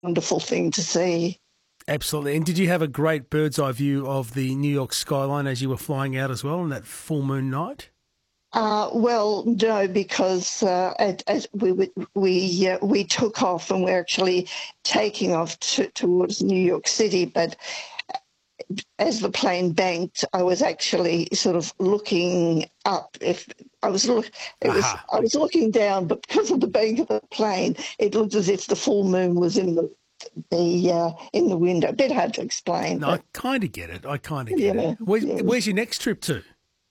wonderful thing to see. Absolutely. And did you have a great bird's eye view of the New York skyline as you were flying out as well on that full moon night? Well, no, because we took off and we're actually taking off towards New York City. But as the plane banked, I was actually sort of looking up. I was looking down, but because of the bank of the plane, it looked as if the full moon was in the window. A bit hard to explain. No, But, I kind of get it. Where's your next trip to?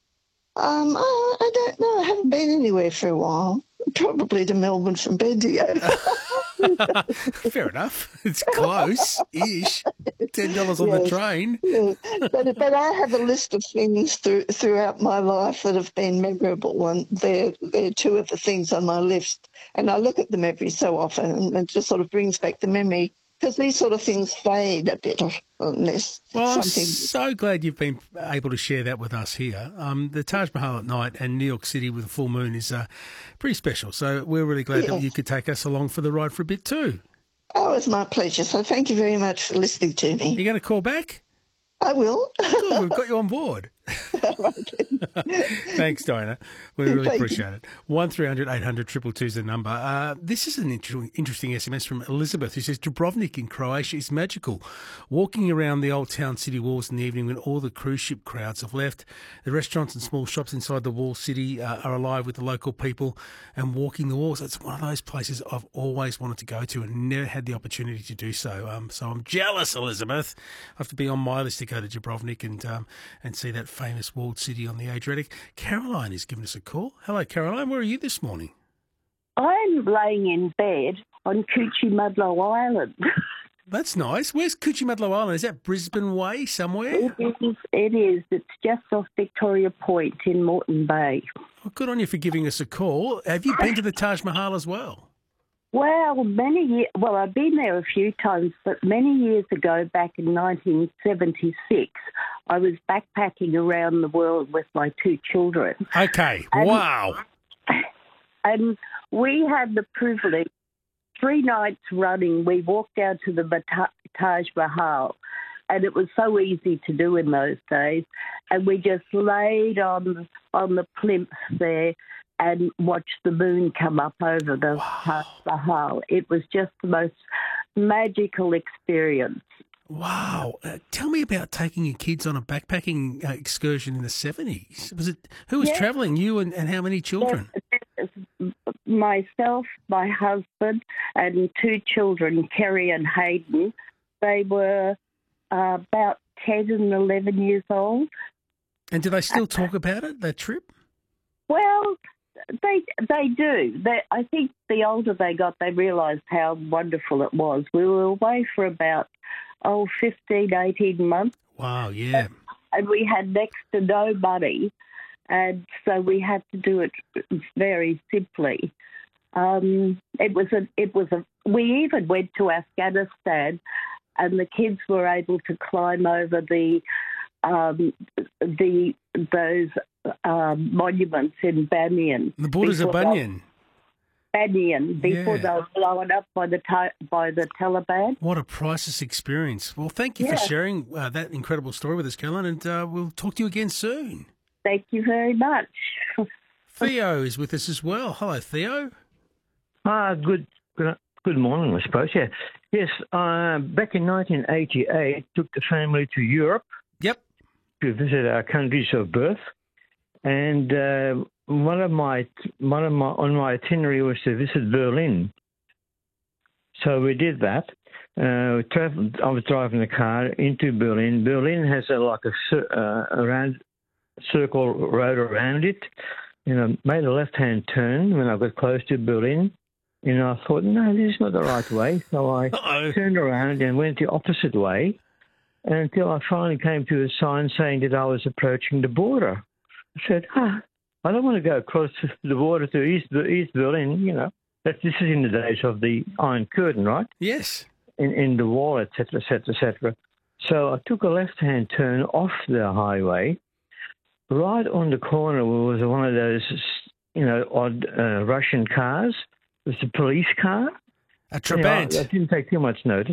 I don't know. I haven't been anywhere for a while. Probably to Melbourne from Bendigo. Fair enough. It's close-ish. $10 on the train. Yeah. But I have a list of things throughout my life that have been memorable, and they're two of the things on my list. And I look at them every so often, and it just sort of brings back the memory, because these sort of things fade a bit unless Well, something. I'm so glad you've been able to share that with us here. The Taj Mahal at night and New York City with a full moon is pretty special. So we're really glad that you could take us along for the ride for a bit too. Oh, it's my pleasure. So thank you very much for listening to me. You going to call back? I will. Good, we've got you on board. Thanks, Diana. We really appreciate it. 1300 800 222 is the number. This is an interesting SMS from Elizabeth, who says Dubrovnik in Croatia is magical. Walking around the old town city walls in the evening when all the cruise ship crowds have left, the restaurants and small shops inside the wall city are alive with the local people and walking the walls. It's one of those places I've always wanted to go to and never had the opportunity to do so. So I'm jealous, Elizabeth. I have to be on my list to go to Dubrovnik and see that famous walled city on the Adriatic. Caroline is giving us a call. Hello, Caroline. Where are you this morning? I'm laying in bed on Coochie-Mudlow Island. That's nice. Where's Coochie-Mudlow Island? Is that Brisbane Way somewhere? It is. It's just off Victoria Point in Moreton Bay. Well, good on you for giving us a call. Have you been to the Taj Mahal as well? Well, I've been there a few times, but many years ago, back in 1976, I was backpacking around the world with my two children. Okay, wow. And we had the privilege, 3 nights running, we walked down to the Taj Mahal, and it was so easy to do in those days, and we just laid on the plinth there and watched the moon come up over the Taj Mahal. It was just the most magical experience. Wow. Tell me about taking your kids on a backpacking excursion in the 70s. Who was travelling, you and how many children? Yes, myself, my husband, and 2 children, Kerry and Hayden. They were about 10 and 11 years old. And do they still talk about it, that trip? Well, they do. I think the older they got, they realised how wonderful it was. We were away for about 15, 18 months. Wow, yeah. And we had next to no money, and so we had to do it very simply. We even went to Afghanistan, and the kids were able to climb over those monuments in Banyan. The borders of Banyan. Banyan, before they were blown up by the Taliban. What a priceless experience. Well, thank you for sharing that incredible story with us, Caroline, and we'll talk to you again soon. Thank you very much. Theo is with us as well. Hello, Theo. Good morning, I suppose, yeah. Yes, back in 1988, took the family to Europe. Yep. To visit our countries of birth. And on my itinerary was to visit Berlin. So we did that. I was driving the car into Berlin. Berlin has a round circle road around it. Made a left-hand turn when I got close to Berlin. I thought, no, this is not the right way. So I turned around and went the opposite way until I finally came to a sign saying that I was approaching the border. I said, I don't want to go across the border to East Berlin, This is in the days of the Iron Curtain, right? Yes. In the wall, et cetera, et cetera, et cetera. So I took a left-hand turn off the highway. Right on the corner was one of those, odd Russian cars. It was a police car. A Trabant. I didn't take too much notice.